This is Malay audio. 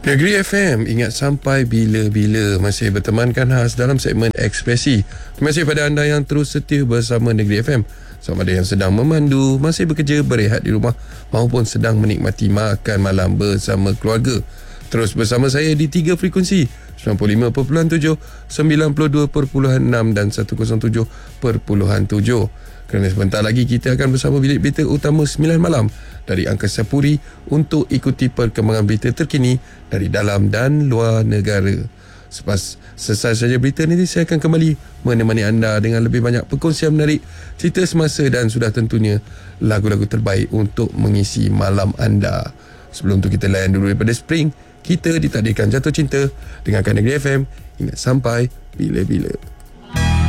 Negeri FM, ingat sampai bila-bila, masih bertemankan khas dalam segmen Ekspresi. Terima kasih pada anda yang terus setia bersama Negeri FM. Sama ada yang sedang memandu, masih bekerja, berehat di rumah maupun sedang menikmati makan malam bersama keluarga. Terus bersama saya di 3 frekuensi 95.7, 92.6 dan 107.7. Kerana sebentar lagi kita akan bersama bilik berita utama 9 malam dari Angkasa Puri untuk ikuti perkembangan berita terkini dari dalam dan luar negara. Selesai saja berita nanti saya akan kembali menemani anda dengan lebih banyak perkongsian menarik, cerita semasa dan sudah tentunya lagu-lagu terbaik untuk mengisi malam anda. Sebelum tu kita layan dulu daripada Spring, kita ditakdirkan jatuh cinta. Dengarkan Negeri FM, ingat sampai bila-bila.